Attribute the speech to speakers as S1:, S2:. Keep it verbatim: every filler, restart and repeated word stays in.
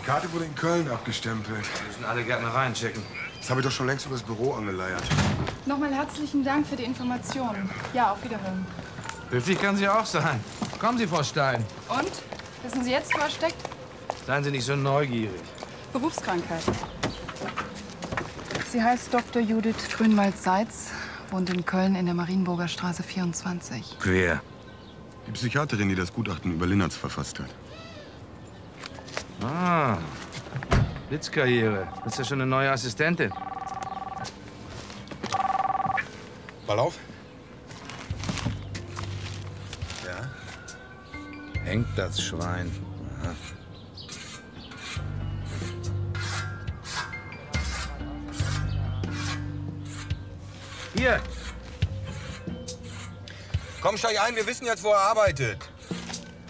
S1: Die Karte wurde in Köln abgestempelt.
S2: Wir müssen alle Gärtnereien checken.
S1: Das habe ich doch schon längst übers Büro angeleiert.
S3: Nochmal herzlichen Dank für die Informationen. Ja, auf Wiederhören.
S2: Höflich kann sie auch sein. Kommen Sie, Frau Stein.
S3: Und? Wissen Sie jetzt, wo er steckt?
S2: Seien Sie nicht so neugierig.
S3: Berufskrankheit. Sie heißt Doktor Judith Grünwald-Seitz, wohnt in Köln in der Marienburger Straße vierundzwanzig.
S2: Wer?
S1: Die Psychiaterin, die das Gutachten über Linnertz verfasst hat.
S2: Ah, Blitzkarriere. Ist ja schon eine neue Assistentin.
S1: Ball auf. Ja.
S2: Hängt das Schwein. Aha. Hier.
S4: Komm, steig ein, wir wissen jetzt, wo er arbeitet.